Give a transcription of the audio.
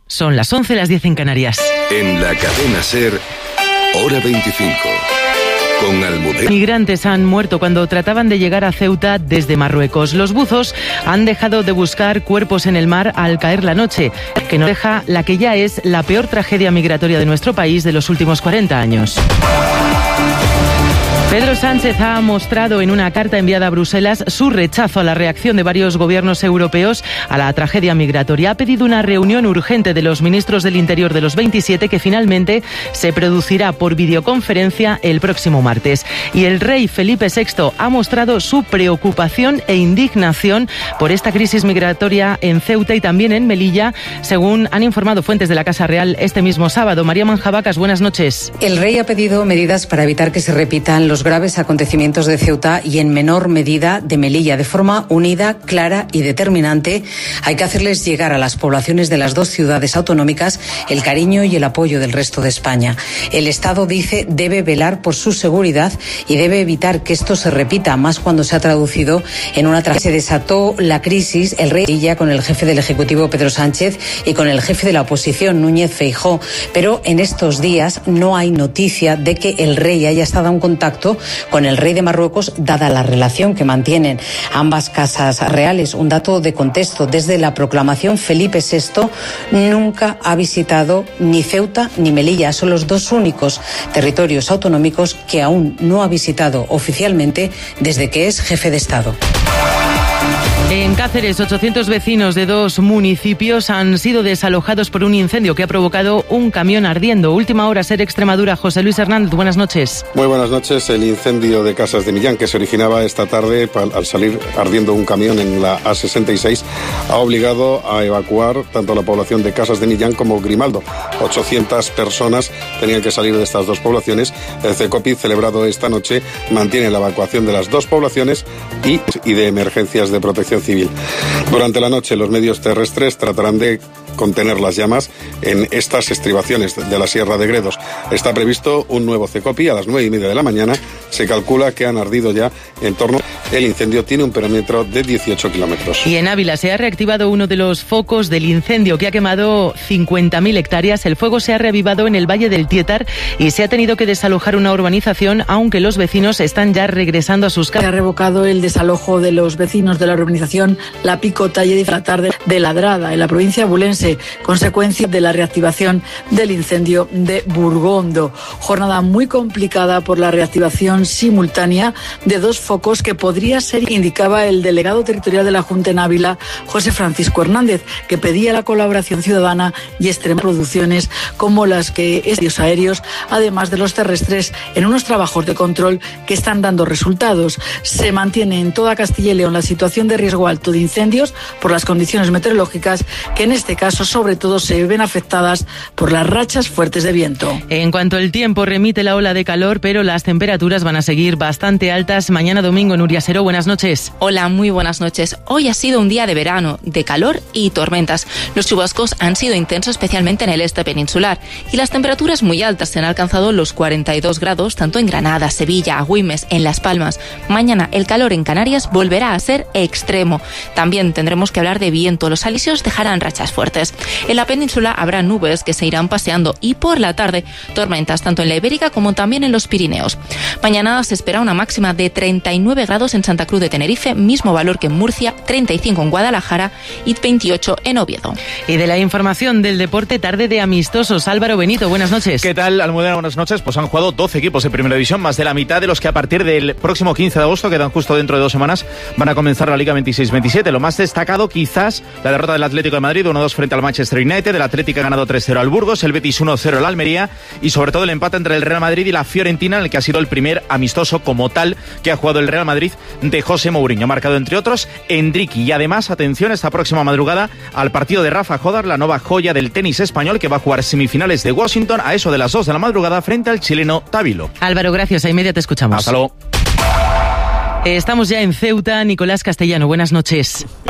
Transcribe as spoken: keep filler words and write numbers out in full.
Son las once, las diez en Canarias. En la cadena SER, hora veinticinco. Con Almudena. Migrantes han muerto cuando trataban de llegar a Ceuta desde Marruecos. Los buzos han dejado de buscar cuerpos en el mar al caer la noche, que nos deja la que ya es la peor tragedia migratoria de nuestro país de los últimos cuarenta años. Pedro Sánchez ha mostrado en una carta enviada a Bruselas su rechazo a la reacción de varios gobiernos europeos a la tragedia migratoria. Ha pedido una reunión urgente de los ministros del Interior de los veintisiete que finalmente se producirá por videoconferencia el próximo martes. Y el rey Felipe sexto ha mostrado su preocupación e indignación por esta crisis migratoria en Ceuta y también en Melilla, según han informado fuentes de la Casa Real este mismo sábado. María Manjabacas, buenas noches. El rey ha pedido medidas para evitar que se repitan los graves acontecimientos de Ceuta y en menor medida de Melilla. De forma unida, clara y determinante, hay que hacerles llegar a las poblaciones de las dos ciudades autonómicas el cariño y el apoyo del resto de España. El Estado, dice, debe velar por su seguridad y debe evitar que esto se repita, más cuando se ha traducido en una tragedia. Se desató la crisis, el rey Melilla, con el jefe del Ejecutivo Pedro Sánchez y con el jefe de la oposición Núñez Feijóo, pero en estos días no hay noticia de que el rey haya estado en contacto con el rey de Marruecos, dada la relación que mantienen ambas casas reales. Un dato de contexto: desde la proclamación, Felipe sexto nunca ha visitado ni Ceuta ni Melilla. Son los dos únicos territorios autonómicos que aún no ha visitado oficialmente desde que es jefe de Estado. En Cáceres, ochocientos vecinos de dos municipios han sido desalojados por un incendio que ha provocado un camión ardiendo. Última hora, SER Extremadura. José Luis Hernández, buenas noches. Muy buenas noches. El incendio de Casas de Millán, que se originaba esta tarde al salir ardiendo un camión en la A sesenta y seis, ha obligado a evacuar tanto a la población de Casas de Millán como Grimaldo. ochocientas personas tenían que salir de estas dos poblaciones. El CECOPI, celebrado esta noche, mantiene la evacuación de las dos poblaciones y, y de emergencias de protección civil. Durante la noche, los medios terrestres tratarán de contener las llamas en estas estribaciones de la Sierra de Gredos. Está previsto un nuevo CECOPI a las nueve y media de la mañana. Se calcula que han ardido ya en torno... El incendio tiene un perímetro de dieciocho kilómetros. Y en Ávila se ha reactivado uno de los focos del incendio que ha quemado cincuenta mil hectáreas. El fuego se ha reavivado en el Valle del Tietar y se ha tenido que desalojar una urbanización, aunque los vecinos están ya regresando a sus casas. Se ha revocado el desalojo de los vecinos de la urbanización La Picota y la tarde de Ladrada, en la provincia bulense, consecuencia de la reactivación del incendio de Burgondo. Jornada muy complicada por la reactivación simultánea de dos focos que podrían Podría ser, indicaba el delegado territorial de la Junta en Ávila, José Francisco Hernández, que pedía la colaboración ciudadana y extremas producciones como las que es aéreos, además de los terrestres, en unos trabajos de control que están dando resultados. Se mantiene en toda Castilla y León la situación de riesgo alto de incendios por las condiciones meteorológicas, que en este caso sobre todo se ven afectadas por las rachas fuertes de viento. En cuanto al tiempo, remite la ola de calor, pero las temperaturas van a seguir bastante altas. Mañana domingo, Nuria Seró, buenas noches. Hola, muy buenas noches. Hoy ha sido un día de verano, de calor y tormentas. Los chubascos han sido intensos, especialmente en el este peninsular, y las temperaturas muy altas. Se han alcanzado los cuarenta y dos grados, tanto en Granada, Sevilla, Agüimes, en Las Palmas. Mañana el calor en Canarias volverá a ser extremo. También tendremos que hablar de viento. Los alisios dejarán rachas fuertes. En la península habrá nubes que se irán paseando y por la tarde tormentas, tanto en la Ibérica como también en los Pirineos. Mañana se espera una máxima de treinta y nueve grados en Santa Cruz de Tenerife, mismo valor que en Murcia, treinta y cinco en Guadalajara y veintiocho en Oviedo. Y de la información del deporte, tarde de amistosos. Álvaro Benito, buenas noches. ¿Qué tal, Almudena? Buenas noches. Pues han jugado doce equipos en Primera División, más de la mitad de los que a partir del próximo quince de agosto, quedan justo dentro de dos semanas, van a comenzar la Liga veintiséis veintisiete. Lo más destacado, quizás, la derrota del Atlético de Madrid uno dos frente al Manchester United. El Atlético ha ganado tres cero al Burgos, el Betis uno cero al Almería y sobre todo el empate entre el Real Madrid y la Fiorentina, en el que ha sido el primer amistoso como tal que ha jugado el Real Madrid de José Mourinho. Ha marcado entre otros Endricky y además, atención, esta próxima madrugada al partido de Rafa Jodar, la nueva joya del tenis español, que va a jugar semifinales de Washington a eso de las dos de la madrugada frente al chileno Tavilo. Álvaro, gracias. A media te escuchamos. Hasta luego. Estamos ya en Ceuta. Nicolás Castellano, buenas noches.